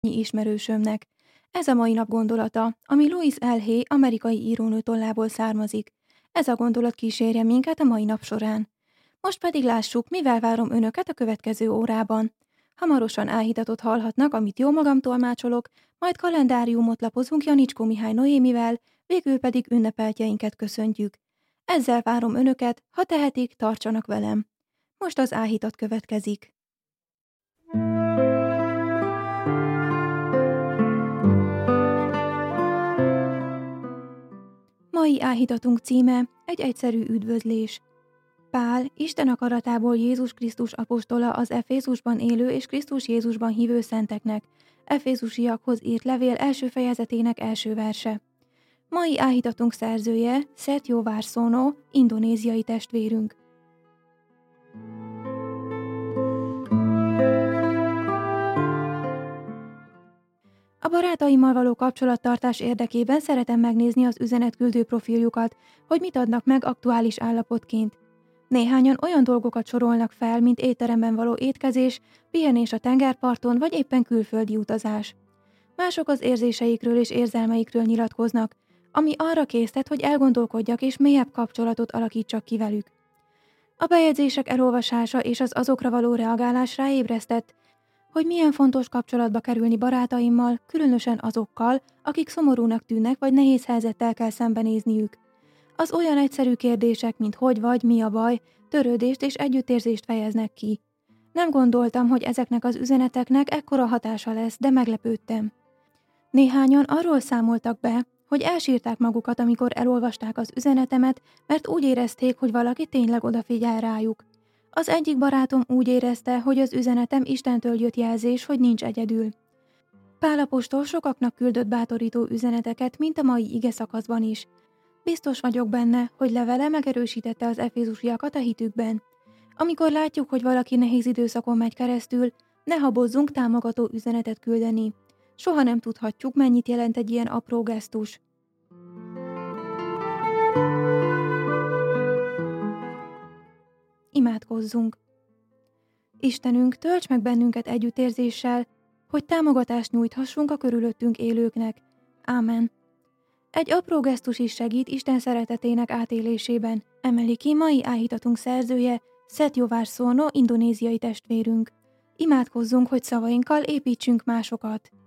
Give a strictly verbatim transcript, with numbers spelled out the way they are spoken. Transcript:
ismerősömnek. Ez a mai nap gondolata, ami Louise L. Hay amerikai írónő tollából származik. Ez a gondolat kísérje minket a mai nap során. Most pedig lássuk, mivel várom önöket a következő órában. Hamarosan áhítatot hallhatnak, amit jó magam tolmácsolok, majd kalendáriumot lapozunk Janicskó Mihály Noémivel, végül pedig ünnepeltjeinket köszöntjük. Ezzel várom önöket, ha tehetik, tartsanak velem. Most az áhítat következik. Mai áhítatunk címe egy egyszerű üdvözlés. Pál, Isten akaratából Jézus Krisztus apostola az Efézusban élő és Krisztus Jézusban hívő szenteknek, Efézusiakhoz írt levél első fejezetének első verse. Mai áhítatunk szerzője Setio Warsono, indonéziai testvérünk. A barátaimmal való kapcsolattartás érdekében szeretem megnézni az üzenetküldő profiljukat, hogy mit adnak meg aktuális állapotként. Néhányan olyan dolgokat sorolnak fel, mint étteremben való étkezés, pihenés a tengerparton vagy éppen külföldi utazás. Mások az érzéseikről és érzelmeikről nyilatkoznak, ami arra késztet, hogy elgondolkodjak és mélyebb kapcsolatot alakítsak ki velük. A bejegyzések elolvasása és az azokra való reagálás ráébresztett, hogy milyen fontos kapcsolatba kerülni barátaimmal, különösen azokkal, akik szomorúnak tűnnek vagy nehéz helyzettel kell szembenézniük. Az olyan egyszerű kérdések, mint hogy vagy, mi a baj, törődést és együttérzést fejeznek ki. Nem gondoltam, hogy ezeknek az üzeneteknek ekkora hatása lesz, de meglepődtem. Néhányan arról számoltak be, hogy elsírták magukat, amikor elolvasták az üzenetemet, mert úgy érezték, hogy valaki tényleg odafigyel rájuk. Az egyik barátom úgy érezte, hogy az üzenetem Istentől jött jelzés, hogy nincs egyedül. Pál apostol sokaknak küldött bátorító üzeneteket, mint a mai ige szakaszban is. Biztos vagyok benne, hogy levele megerősítette az efézusiakat a hitükben. Amikor látjuk, hogy valaki nehéz időszakon megy keresztül, ne habozzunk támogató üzenetet küldeni. Soha nem tudhatjuk, mennyit jelent egy ilyen apró gesztus. Imádkozzunk! Istenünk, tölts meg bennünket együttérzéssel, hogy támogatást nyújthassunk a körülöttünk élőknek. Ámen. Egy apró gesztus is segít Isten szeretetének átélésében, emeli ki mai áhítatunk szerzője, Setio Warsono, indonéziai testvérünk. Imádkozzunk, hogy szavainkkal építsünk másokat.